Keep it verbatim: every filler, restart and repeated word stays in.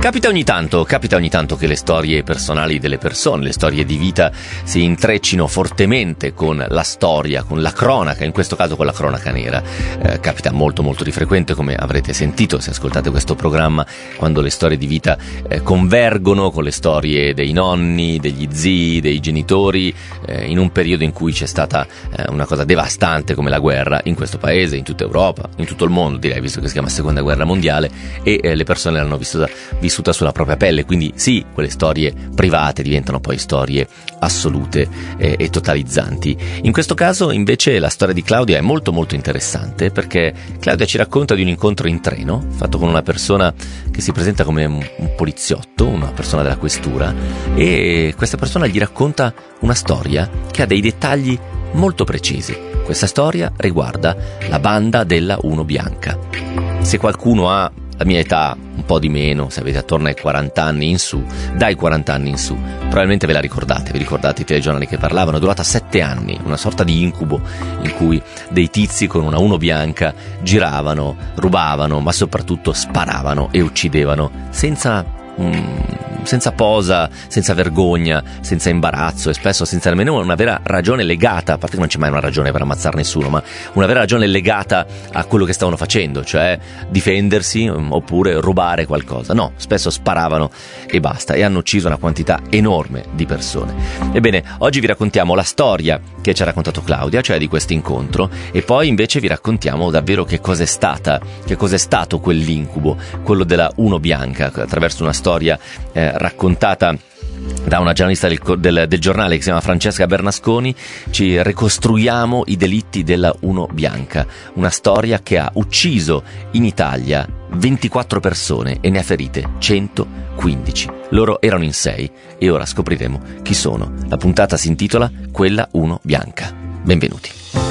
Capita ogni tanto, capita ogni tanto che le storie personali delle persone, le storie di vita si intreccino fortemente con la storia, con la cronaca, in questo caso con la cronaca nera. Eh, capita molto molto di frequente, come avrete sentito se ascoltate questo programma, quando le storie di vita eh, convergono con le storie dei nonni, degli zii, dei genitori, eh, in un periodo in cui c'è stata eh, una cosa devastante come la guerra in questo paese, in tutta Europa, in tutto il mondo, direi, visto che si chiama Seconda Guerra Mondiale, e eh, le persone l'hanno vissuta, vissuta sulla propria pelle, quindi sì, quelle storie private diventano poi storie assolute eh, e totalizzanti. In questo caso invece la storia di Claudia è molto molto interessante, perché Claudia ci racconta di un incontro in treno fatto con una persona che si presenta come un, un poliziotto, una persona della questura, e questa persona gli racconta una storia che ha dei dettagli molto precisi. Questa storia riguarda la banda della Uno Bianca. Se qualcuno ha la mia età, un po' di meno, se avete attorno ai quaranta anni in su, dai quaranta anni in su, probabilmente ve la ricordate, vi ricordate i telegiornali che parlavano, è durata sette anni, una sorta di incubo in cui dei tizi con una Uno Bianca giravano, rubavano, ma soprattutto sparavano e uccidevano senza, mm, senza posa, senza vergogna, senza imbarazzo e spesso senza nemmeno una vera ragione legata, a parte che non c'è mai una ragione per ammazzare nessuno, ma una vera ragione legata a quello che stavano facendo, cioè difendersi oppure rubare qualcosa. No, spesso sparavano e basta, e hanno ucciso una quantità enorme di persone. Ebbene, oggi vi raccontiamo la storia che ci ha raccontato Claudia, cioè di questo incontro, e poi invece vi raccontiamo davvero che cos'è stata, che cos'è stato quell'incubo, quello della Uno Bianca, attraverso una storia eh, raccontata da una giornalista del, del, del giornale che si chiama Francesca Bernasconi. Ci ricostruiamo i delitti della Uno Bianca, una storia che ha ucciso in Italia ventiquattro persone e ne ha ferite centoquindici. Loro erano in sei e ora scopriremo chi sono. La puntata si intitola Quella Uno Bianca. Benvenuti.